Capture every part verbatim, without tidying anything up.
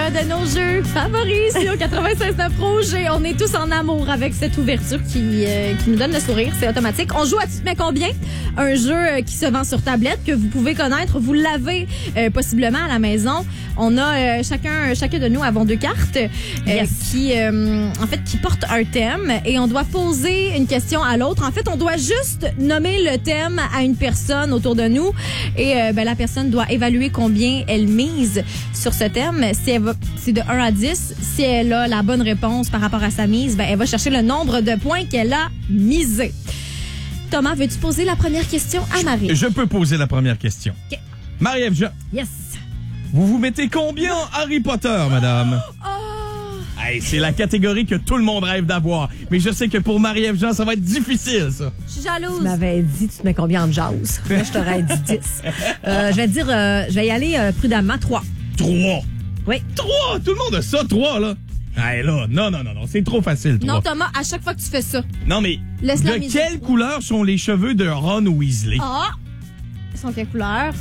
de nos jeux favoris ici au quatre-vingt-seize neuf Rouge. Et on est tous en amour avec cette ouverture qui, euh, qui nous donne le sourire. C'est automatique. On joue à Tu te mets combien? Un jeu euh, qui se vend sur tablette que vous pouvez connaître. Vous l'avez euh, possiblement à la maison. On a euh, chacun, chacun de nous avons deux cartes euh, Yes. qui, euh, en fait, qui portent un thème et on doit poser une question à l'autre. En fait, on doit juste nommer le thème à une personne autour de nous et euh, ben, la personne doit évaluer combien elle mise sur ce thème. Si elle va, c'est de un à dix. Si elle a la bonne réponse par rapport à sa mise, ben, elle va chercher le nombre de points qu'elle a misé. Thomas, veux-tu poser la première question à Marie? Je peux poser la première question. OK. Marie-Ève Jean, Yes. vous vous mettez combien en Harry Potter, madame? Oh! Hey, c'est la catégorie que tout le monde rêve d'avoir. Mais je sais que pour Marie-Ève Jean, ça va être difficile, ça. Je suis Tu jalouse. m'avais dit, tu te mets combien en jazz? Moi, je t'aurais dit dix. Euh, je vais te dire, euh, je vais y aller euh, prudemment, trois. Trois. Oui. Trois! Tout le monde a ça, trois, là. Hey, là, non, non, non, non, c'est trop facile, trois. Non, Thomas, à chaque fois que tu fais ça. Non, mais Laisse-la de miser. quelle couleur sont les cheveux de Ron Weasley? Ah! Ils sont quelle couleur?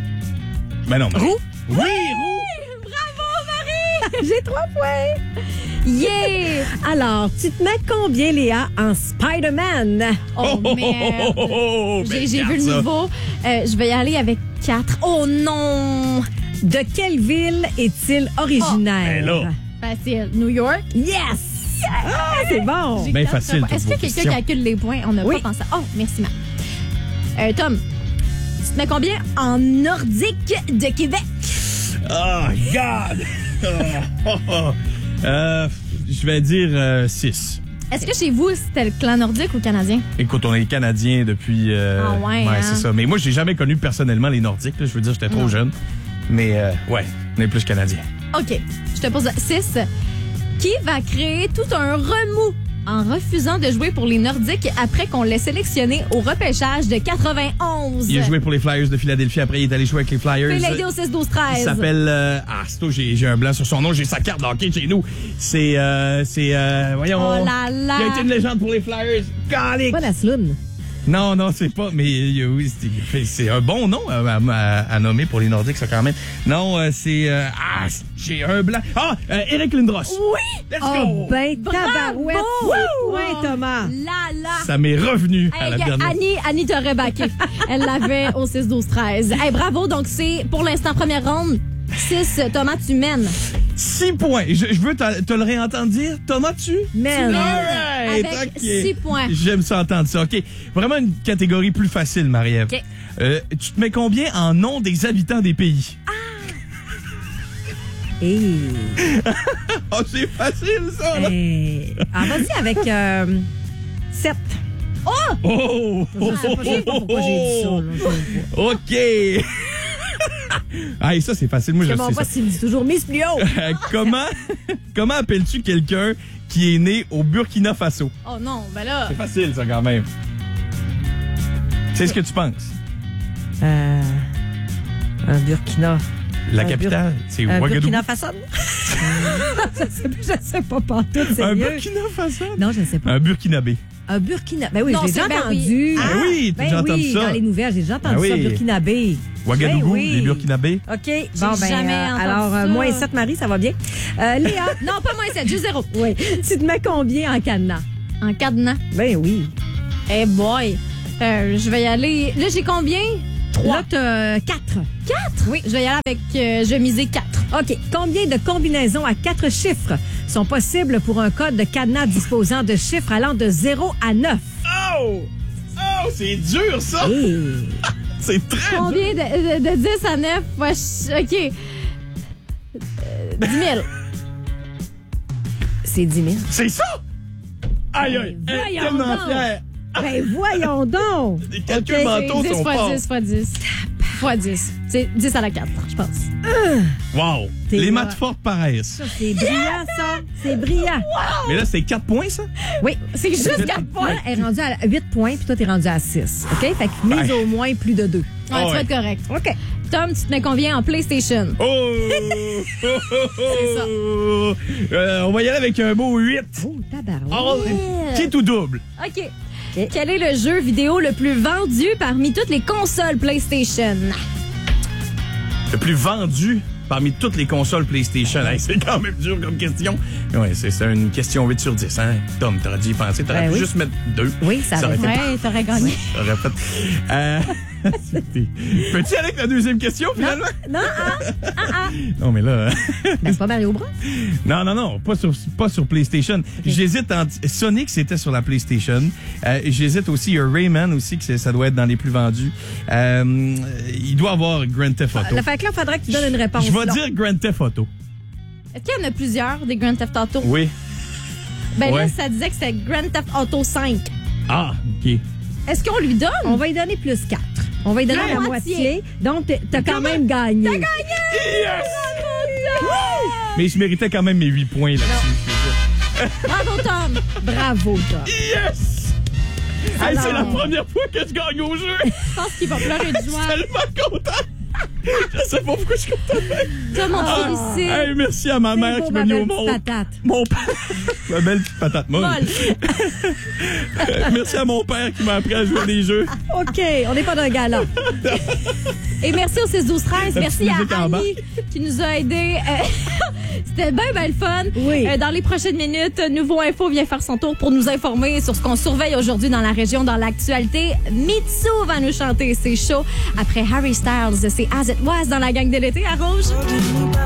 Ben non, mais... Roux? Oui, roux! Bravo, Marie! J'ai trois points. Yeah! Alors, tu te mets combien, Léa, en Spider-Man? Oh, oh, merde. oh, oh, J'ai ben, j'ai vu regarde le ça. nouveau. Euh, je vais y aller avec quatre. Oh non! De quelle ville est-il originaire? ben là. Facile. New York? Yes! Ah, c'est bon. J'ai Ben quatre facile, points. toutes Est-ce vos que quelqu'un questions. calcule les points? On n'a Oui. pas pensé. Oh, merci, Marc. Euh, Tom, tu te mets combien en nordique de Québec? Oh, God! Oh, oh, oh. Euh, je vais dire six. Est-ce que chez vous, c'était le clan nordique ou canadien? Écoute, on est Canadiens depuis... euh, Ah ouais, hein? c'est ça. Mais moi, j'ai jamais connu personnellement les Nordiques. Là. Je veux dire, j'étais trop Non. jeune. Mais euh, ouais, on est plus Canadiens. OK. Je te pose six. Qui va créer tout un remous en refusant de jouer pour les Nordiques après qu'on l'ait sélectionné au repêchage de quatre-vingt-onze? Il a joué pour les Flyers de Philadelphie. Après, il est allé jouer avec les Flyers. Il l'a aidé au six douze Il treize. s'appelle... euh, ah, c'est toi, j'ai, j'ai un blanc sur son nom. J'ai sa carte d'hockey chez nous. C'est... Euh, c'est... Euh, voyons... Oh là là! Il a été une légende pour les Flyers. Calique! Pas la sloune. Non, non, c'est pas... Mais euh, oui, c'est, c'est un bon nom à, à- à nommer pour les Nordiques, ça, quand même. Non, euh, c'est... euh, ah, j'ai un blanc. Ah, euh, Eric Lindros. Oui! Let's Oh, go! ben, Bravo! tabarouette. Wow! Ouais, Thomas. Là, là! Ça m'est revenu à Hey, la gars, dernière. Annie, Annie t'aurait backé. Elle l'avait au six douze treize. Hey, bravo, donc c'est pour l'instant première ronde. six, Thomas, tu mènes. Six points. Je, je veux te, te le réentendre dire. Thomas, tu? Man. Tu All right, avec ok. six points. J'aime ça entendre ça. OK. Vraiment une catégorie plus facile, Marie-Ève. OK. Euh, tu te mets combien en nom des habitants des pays? Hey. Oh, c'est facile, ça, là. Hey. Ah, vas-y avec euh, sept. Oh! Je sais pas, je sais pas pourquoi j'ai dit ça. Là. Je sais pas. OK. Ah, et ça, c'est facile. Moi, je Parce que mon sais ça. boss, il me dit toujours mise plus haut. Euh, comment comment appelles-tu quelqu'un qui est né au Burkina Faso? Oh non, ben là. C'est facile, ça, quand même. C'est ce que tu penses. Euh, un Burkina. La Un capitale, c'est Un Ouagadougou. Burkina Faso? je, sais, je sais pas pantoute, Un sérieux. Burkina Faso? Non, je ne sais pas. Un Burkinabé. Un Burkina. Ben oui, Non, je l'ai c'est- déjà ben oui. entendu. Ah oui, t'as ben déjà entendu oui, ça. dans les nouvelles, j'ai déjà entendu Ah ça, oui. Burkinabé. Ouagadougou, Ben oui. les Burkinabés. OK. Bon, ben, jamais euh, entendu alors, euh, ça. moins sept, Marie, ça va bien. Euh, Léa, Non, pas moins sept, juste zéro. oui. Tu te mets combien en cadenas? En cadenas. Ben oui. Eh boy. Euh, je vais y aller. Là, j'ai combien? Là, t'as quatre. Quatre? Oui. Je vais y aller avec. euh, je vais miser quatre. OK. Combien de combinaisons à quatre chiffres sont possibles pour un code de cadenas disposant de chiffres allant de zéro à neuf? Oh! Oh, c'est dur, ça! Hey. C'est très dur. Combien de, de, de dix à neuf? Ouais, je- OK. Euh, dix mille. C'est dix mille. C'est ça? Aïe, aïe. Ben, Elle est voyons tellement donc. fière. Ben voyons donc! Les calculs Ok, mentaux C'est dix sont fois forts. dix fois dix. Fois dix. C'est dix à la quatre, je pense. Wow. T'es Les là. maths fortes paraissent. Ça, c'est brillant, ça! C'est brillant! Mais là, c'est quatre points, ça? Oui. C'est juste quatre points. Là, elle est rendue à huit points, puis toi, t'es rendu à six. OK? Fait que mise Ouais. au moins plus de deux. Ouais, Ah tu vas ouais. être correct. OK. Tom, tu te mets combien en PlayStation? Oh! C'est ça. Euh, on va y aller avec un beau huit. Oh, tabarouette. Oh, petit ou double? OK. Quel est le jeu vidéo le plus vendu parmi toutes les consoles PlayStation? Le plus vendu. parmi toutes les consoles PlayStation? Hey, c'est quand même dur comme question. Oui, c'est, c'est une question huit sur dix. Hein? Tom, t'aurais dû y penser. T'aurais Ben pu oui. juste mettre deux. Oui, ça aurait été été- Ouais, t'aurais gagné. Ça aurait fait... Euh... c'était- Peux-tu aller avec la deuxième question, finalement? Non, ah, ah, ah. Non, mais là... Ben, c'est pas Mario Bros. Non, non, non, pas sur, pas sur PlayStation. J'hésite entre... Sonic, c'était sur la PlayStation. Euh, j'hésite aussi, il y a Rayman aussi, que c'est- ça doit être dans les plus vendus. Euh, il doit avoir Grand Theft Auto. Le fait que là, il faudrait que tu donnes une réponse. Je vais là. dire Grand Theft Auto. Est-ce qu'il y en a plusieurs des Grand Theft Auto? Oui. Ben Ouais. là, ça disait que c'était Grand Theft Auto cinq. Ah, OK. Est-ce qu'on lui donne? On va y donner plus quatre. On va y donner La la moitié. moitié. Donc, t'es- t'as quand même gagné. Yes! Mais je méritais quand même mes huit points là-dessus. Bravo, Tom! Bravo, Tom. Yes! Hey, c'est la Alors. première fois que je gagne au jeu. Je pense qu'il va pleurer de Je suis joie. tellement content. Je sais pas pourquoi je suis content. Tom, on te félicite. Hey, merci à ma mère C'est beau, qui m'a ma mis au belle monde. petite patate. Mon père. Ma belle petite patate molle. Molle. Merci à mon père qui m'a appris à jouer des jeux. OK, on n'est pas d'un gala. Et merci au six douze treize. La Merci petite musique à en bas. Annie qui nous a aidés. Euh, C'était bien, bien le fun. Oui. Euh, dans les prochaines minutes, Nouveau Info vient faire son tour pour nous informer sur ce qu'on surveille aujourd'hui dans la région, dans l'actualité. Mitsu va nous chanter ses shows. Après Harry Styles, c'est As It Was dans la gang de l'été à Rouge.